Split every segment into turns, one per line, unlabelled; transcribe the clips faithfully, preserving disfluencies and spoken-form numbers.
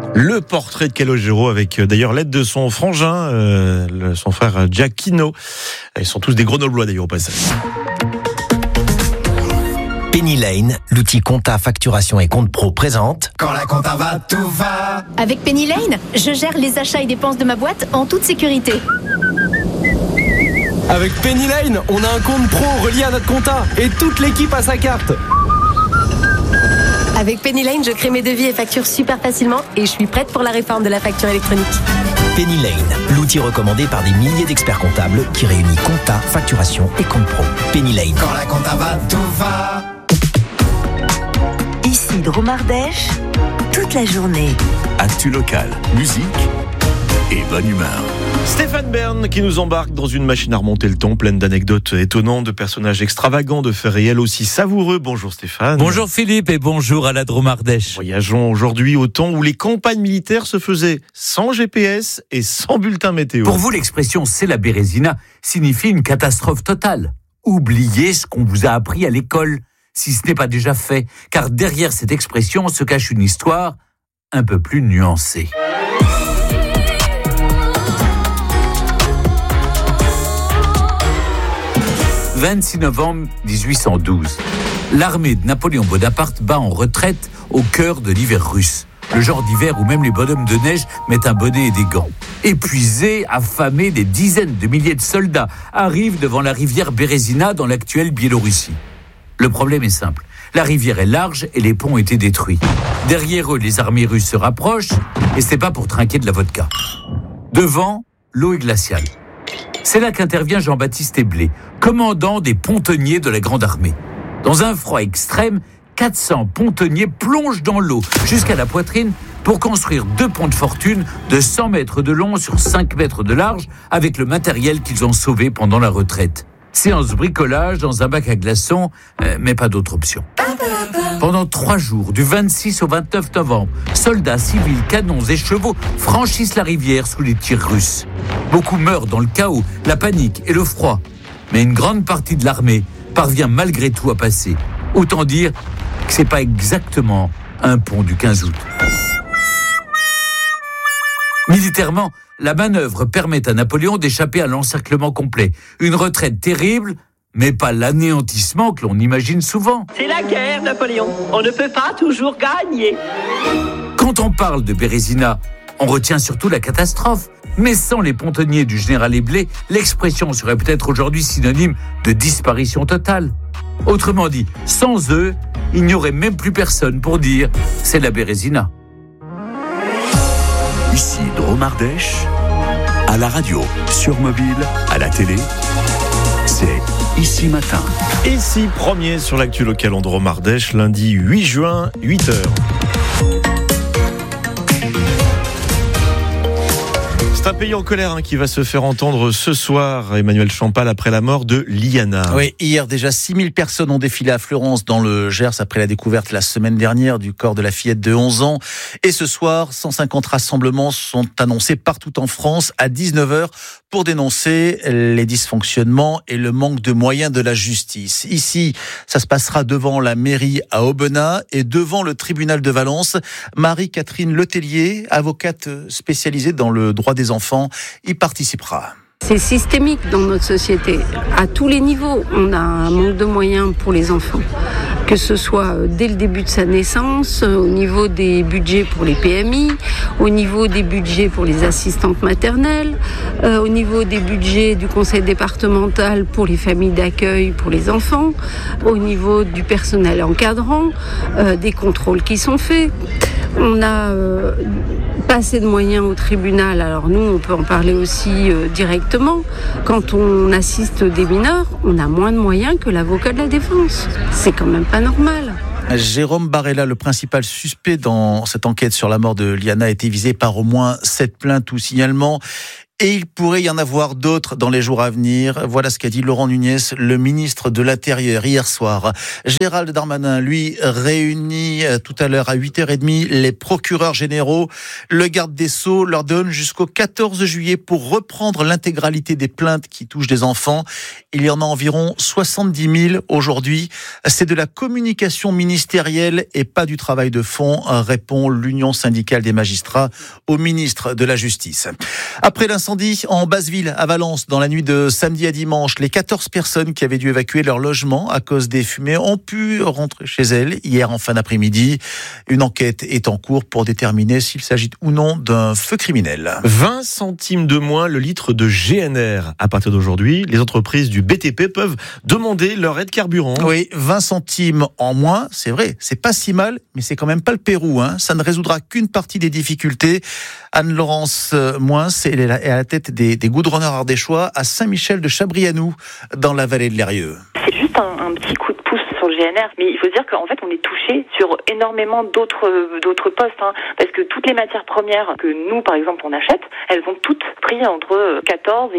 Le portrait de Calogero avec d'ailleurs l'aide de son frangin, euh, son frère Giacchino. Ils sont tous des Grenoblois d'ailleurs au passage.
Penny Lane, l'outil compta, facturation et compte pro présente.
Quand la compta va, tout va.
Avec Penny Lane, je gère les achats et dépenses de ma boîte en toute sécurité.
Avec Penny Lane, on a un compte pro relié à notre compta et toute l'équipe a sa carte.
Avec Penny Lane, je crée mes devis et factures super facilement et je suis prête pour la réforme de la facture électronique.
Penny Lane, l'outil recommandé par des milliers d'experts comptables qui réunit compta, facturation et compte pro. Penny Lane.
Quand la compta va, tout va.
Ici Dromardèche, toute la journée.
Actu locale, musique et bonne humeur.
Stéphane Bern qui nous embarque dans une machine à remonter le ton, pleine d'anecdotes étonnantes, de personnages extravagants, de faits réels aussi savoureux. Bonjour Stéphane.
Bonjour Philippe et bonjour à la Dromardèche.
Voyageons aujourd'hui au temps où les campagnes militaires se faisaient sans G P S et sans bulletin météo.
Pour vous, l'expression « c'est la Bérésina » signifie une catastrophe totale. Oubliez ce qu'on vous a appris à l'école, si ce n'est pas déjà fait, car derrière cette expression se cache une histoire un peu plus nuancée. vingt-six novembre dix-huit cent douze. L'armée de Napoléon Bonaparte bat en retraite au cœur de l'hiver russe. Le genre d'hiver où même les bonhommes de neige mettent un bonnet et des gants. Épuisés, affamés, des dizaines de milliers de soldats arrivent devant la rivière Bérésina dans l'actuelle Biélorussie. Le problème est simple. La rivière est large et les ponts ont été détruits. Derrière eux, les armées russes se rapprochent et c'est pas pour trinquer de la vodka. Devant, l'eau est glaciale. C'est là qu'intervient Jean-Baptiste Éblé, commandant des pontonniers de la Grande Armée. Dans un froid extrême, quatre cents pontonniers plongent dans l'eau jusqu'à la poitrine pour construire deux ponts de fortune de cent mètres de long sur cinq mètres de large avec le matériel qu'ils ont sauvé pendant la retraite. Séance bricolage dans un bac à glaçons, euh, mais pas d'autre option. Pendant trois jours, du vingt-six au vingt-neuf novembre, soldats, civils, canons et chevaux franchissent la rivière sous les tirs russes. Beaucoup meurent dans le chaos, la panique et le froid. Mais une grande partie de l'armée parvient malgré tout à passer. Autant dire que c'est pas exactement un pont du quinze août. Militairement, la manœuvre permet à Napoléon d'échapper à l'encerclement complet. Une retraite terrible, mais pas l'anéantissement que l'on imagine souvent.
C'est la guerre, Napoléon. On ne peut pas toujours gagner.
Quand on parle de Bérésina, on retient surtout la catastrophe. Mais sans les pontonniers du général Éblé, l'expression serait peut-être aujourd'hui synonyme de disparition totale. Autrement dit, sans eux, il n'y aurait même plus personne pour dire « c'est la Bérésina ».
Ici Dromardèche, à la radio, sur mobile, à la télé, c'est Ici Matin.
Ici, premier sur l'actu local en Dromardèche, lundi huit juin, huit heures. C'est un pays en colère hein, qui va se faire entendre ce soir, Emmanuel Champal, après la mort de Liana.
Oui, hier déjà six mille personnes ont défilé à Fleurance dans le Gers après la découverte la semaine dernière du corps de la fillette de onze ans. Et ce soir, cent cinquante rassemblements sont annoncés partout en France à dix-neuf heures pour dénoncer les dysfonctionnements et le manque de moyens de la justice. Ici, ça se passera devant la mairie à Aubenas et devant le tribunal de Valence. Marie-Catherine Letellier, avocate spécialisée dans le droit des enfants, y participera.
C'est systémique dans notre société. À tous les niveaux, on a un manque de moyens pour les enfants. Que ce soit dès le début de sa naissance, au niveau des budgets pour les P M I, au niveau des budgets pour les assistantes maternelles, euh, au niveau des budgets du conseil départemental pour les familles d'accueil pour les enfants, au niveau du personnel encadrant, euh, des contrôles qui sont faits. On a euh, pas assez de moyens au tribunal, alors nous on peut en parler aussi euh, directement. Quand on assiste des mineurs, on a moins de moyens que l'avocat de la défense. C'est quand même pas normal.
Jérôme Barella, le principal suspect dans cette enquête sur la mort de Liana, a été visé par au moins sept plaintes ou signalements. Et il pourrait y en avoir d'autres dans les jours à venir. Voilà ce qu'a dit Laurent Nunez, le ministre de l'Intérieur, hier soir. Gérald Darmanin, lui, réunit tout à l'heure à huit heures trente les procureurs généraux. Le garde des Sceaux leur donne jusqu'au quatorze juillet pour reprendre l'intégralité des plaintes qui touchent des enfants. Il y en a environ soixante-dix mille aujourd'hui. C'est de la communication ministérielle et pas du travail de fond, répond l'Union syndicale des magistrats au ministre de la Justice. Après l'incendie en Basse-Ville, à Valence, dans la nuit de samedi à dimanche, les quatorze personnes qui avaient dû évacuer leur logement à cause des fumées ont pu rentrer chez elles hier en fin d'après-midi. Une enquête est en cours pour déterminer s'il s'agit ou non d'un feu criminel.
vingt centimes de moins le litre de G N R. À partir d'aujourd'hui, les entreprises du B T P peuvent demander leur aide carburant.
Oui, vingt centimes en moins, c'est vrai, c'est pas si mal, mais c'est quand même pas le Pérou. Hein. Ça ne résoudra qu'une partie des difficultés. Anne-Laurence Moins, elle est à la tête des, des goudronneurs ardéchois à Saint-Michel-de-Chabrianou, dans la vallée de l'Eyrieux.
C'est juste un, un petit coup de pouce sur le G N R, mais il faut dire qu'en fait on est touché sur énormément d'autres d'autres postes, hein, parce que toutes les matières premières que nous par exemple on achète, elles ont toutes pris entre quatorze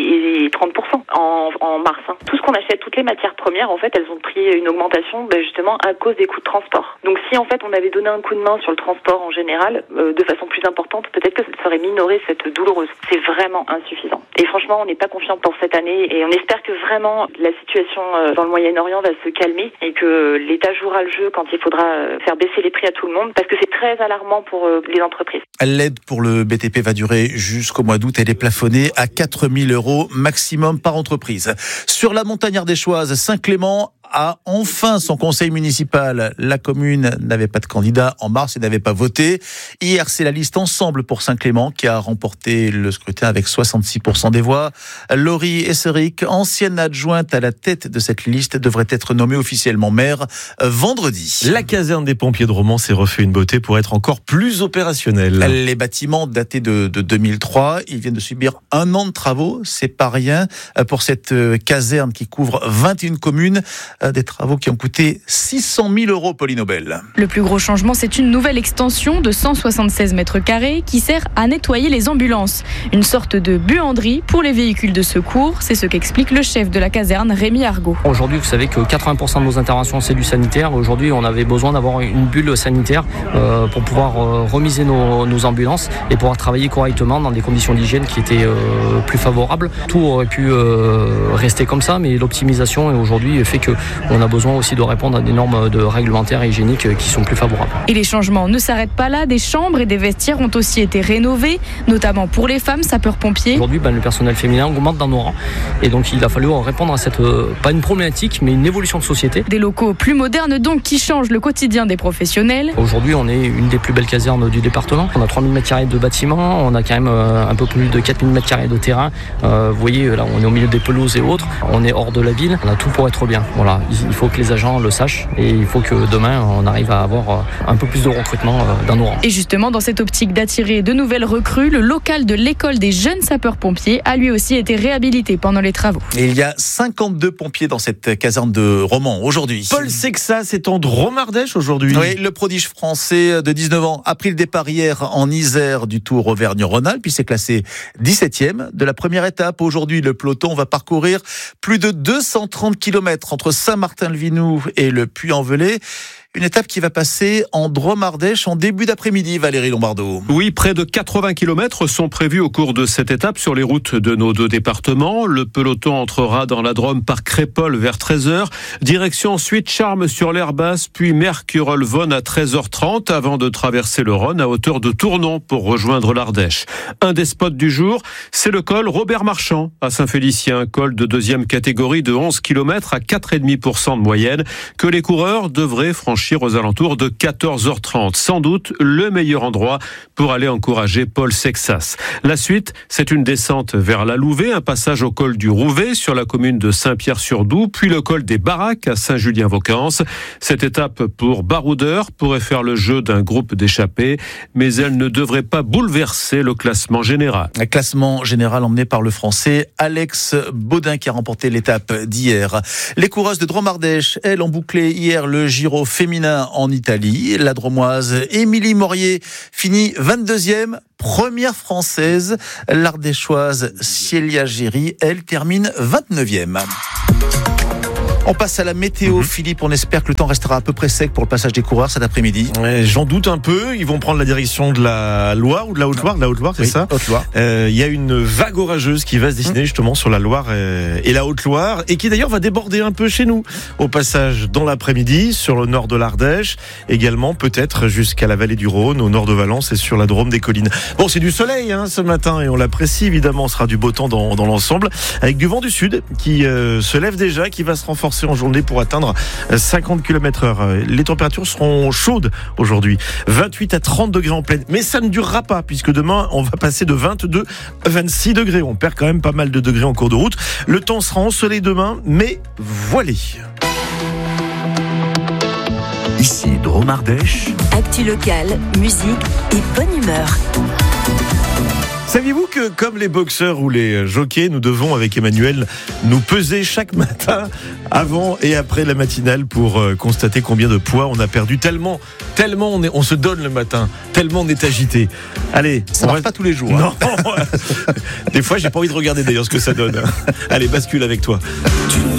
et trente pour cent en, en mars. Hein. Tout ce qu'on achète, toutes les matières premières, en fait elles ont pris une augmentation ben, justement à cause des coûts de transport. Donc si en fait on avait donné un coup de main sur le transport en général, euh, de façon plus importante, peut-être que ça aurait minoré cette douloureuse. C'est vraiment insuffisant. Et franchement on n'est pas confiant pour cette année et on espère que vraiment la situation dans le Moyen-Orient va se calmer et que l'État jouera le jeu quand il faudra faire baisser les prix à tout le monde, parce que c'est très alarmant pour les entreprises.
L'aide pour le B T P va durer jusqu'au mois d'août. Elle est plafonnée à quatre mille euros maximum par entreprise. Sur la montagne ardéchoise, Saint-Clément a enfin son conseil municipal. La commune n'avait pas de candidat en mars et n'avait pas voté. Hier, c'est la liste Ensemble pour Saint-Clément qui a remporté le scrutin avec soixante-six pour cent des voix. Laurie Esseric, ancienne adjointe à la tête de cette liste, devrait être nommée officiellement maire vendredi.
La caserne des pompiers de Romans s'est refait une beauté pour être encore plus opérationnelle.
Les bâtiments datés de, de deux mille trois, ils viennent de subir un an de travaux. C'est pas rien pour cette caserne qui couvre vingt et une communes. Des travaux qui ont coûté six cent mille euros, Pauline Aubel.
Le plus gros changement, c'est une nouvelle extension de cent soixante-seize mètres carrés qui sert à nettoyer les ambulances. Une sorte de buanderie pour les véhicules de secours. C'est ce qu'explique le chef de la caserne, Rémi Argot.
Aujourd'hui, vous savez que quatre-vingts pour cent de nos interventions, c'est du sanitaire. Aujourd'hui, on avait besoin d'avoir une bulle sanitaire euh, pour pouvoir euh, remiser nos, nos ambulances et pouvoir travailler correctement dans des conditions d'hygiène qui étaient euh, plus favorables. Tout aurait pu euh, rester comme ça, mais l'optimisation aujourd'hui fait que on a besoin aussi de répondre à des normes de réglementaires et hygiéniques qui sont plus favorables.
Et les changements ne s'arrêtent pas là. Des chambres et des vestiaires ont aussi été rénovés, notamment pour les femmes sapeurs-pompiers.
Aujourd'hui, ben, le personnel féminin augmente dans nos rangs. Et donc, il a fallu répondre à cette, euh, pas une problématique, mais une évolution de société.
Des locaux plus modernes, donc, qui changent le quotidien des professionnels.
Aujourd'hui, on est une des plus belles casernes du département. On a trois mille mètres carrés de bâtiments. On a quand même euh, un peu plus de quatre mille mètres carrés de terrain. Euh, vous voyez, là, on est au milieu des pelouses et autres. On est hors de la ville. On a tout pour être bien. Voilà. Il faut que les agents le sachent et il faut que demain on arrive à avoir un peu plus de recrutement dans nos rangs.
Et justement, dans cette optique d'attirer de nouvelles recrues, le local de l'école des jeunes sapeurs-pompiers a lui aussi été réhabilité pendant les travaux.
Et il y a cinquante-deux pompiers dans cette caserne de Romans aujourd'hui.
Paul Sexas est en Drôme-Ardèche aujourd'hui.
Oui, le prodige français de dix-neuf ans a pris le départ hier en Isère du Tour Auvergne-Rhône-Alpes, puis s'est classé dix-septième de la première étape. Aujourd'hui, le peloton va parcourir plus de deux cent trente kilomètres entre Saint-Martin-le-Vinou et le Puy-en-Velay. Une étape qui va passer en Drôme-Ardèche en début d'après-midi, Valérie Lombardo.
Oui, près de quatre-vingts kilomètres sont prévus au cours de cette étape sur les routes de nos deux départements. Le peloton entrera dans la Drôme par Crépol vers treize heures. Direction ensuite Charmes-sur-l'Herbasse, puis Mercurolles-Vonne à treize heures trente avant de traverser le Rhône à hauteur de Tournon pour rejoindre l'Ardèche. Un des spots du jour, c'est le col Robert Marchand à Saint-Félicien, col de deuxième catégorie de onze kilomètres à quatre virgule cinq pour cent de moyenne que les coureurs devraient franchir aux alentours de quatorze heures trente. Sans doute le meilleur endroit pour aller encourager Paul Sexas. La suite, c'est une descente vers la Louvet, un passage au col du Rouvet sur la commune de Saint-Pierre-sur-Doubs, puis le col des Baraques à Saint-Julien-Vaucance. Cette étape pour baroudeurs pourrait faire le jeu d'un groupe d'échappés, mais elle ne devrait pas bouleverser le classement général.
Un classement général emmené par le Français Alex Baudin qui a remporté l'étape d'hier. Les coureuses de Drôme-Ardèche, elles, ont bouclé hier le Giro féminin féminin en Italie. La Dromoise Émilie Morier finit vingt-deuxième. Première française, l'Ardéchoise Célia Géry, elle termine vingt-neuvième. On passe à la météo, mmh. Philippe. On espère que le temps restera à peu près sec pour le passage des coureurs cet après-midi.
Ouais, j'en doute un peu. Ils vont prendre la direction de la Loire ou de la Haute-Loire. De la Haute-Loire, c'est
oui,
ça
Haute-Loire.
Il euh, y a une vague orageuse qui va se dessiner mmh. justement sur la Loire et la Haute-Loire et qui d'ailleurs va déborder un peu chez nous. Au passage dans l'après-midi sur le nord de l'Ardèche, également peut-être jusqu'à la vallée du Rhône, au nord de Valence et sur la Drôme des collines. Bon, c'est du soleil hein, ce matin et on l'apprécie évidemment. On sera du beau temps dans, dans l'ensemble avec du vent du sud qui euh, se lève déjà, qui va se renforcer en journée pour atteindre cinquante kilomètres heure. Les températures seront chaudes aujourd'hui, vingt-huit à trente degrés en pleine, mais ça ne durera pas puisque demain on va passer de vingt-deux à vingt-six degrés. On perd quand même pas mal de degrés en cours de route. Le temps sera ensoleillé demain, mais voilé.
Ici Drôme Ardèche.
Actu locale, musique et bonne humeur.
Saviez-vous que, comme les boxeurs ou les jockeys, nous devons, avec Emmanuel, nous peser chaque matin, avant et après la matinale, pour euh, constater combien de poids on a perdu. Tellement, tellement on, est, on se donne le matin, tellement on est agité. Allez,
ça marche va... pas tous les jours.
Non, hein. Des fois, j'ai pas envie de regarder d'ailleurs ce que ça donne. Allez, bascule avec toi.